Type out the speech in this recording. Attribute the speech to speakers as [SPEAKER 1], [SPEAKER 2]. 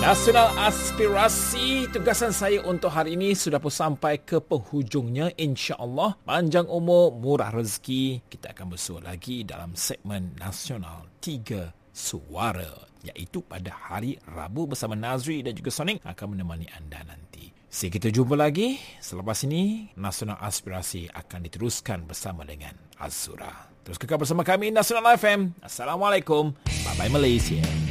[SPEAKER 1] Nasional Aspirasi, tugasan saya untuk hari ini sudah pun sampai ke penghujungnya. InsyaAllah, panjang umur, murah rezeki. Kita akan bersua lagi dalam segmen Nasional 3 Suara, iaitu pada hari Rabu bersama Nazri dan juga Sonic akan menemani anda nanti. Kita jumpa lagi. Selepas ini, Nasional Aspirasi akan diteruskan bersama dengan Azura. Terus kekal bersama kami, Nasional FM. Assalamualaikum. Bye-bye Malaysia.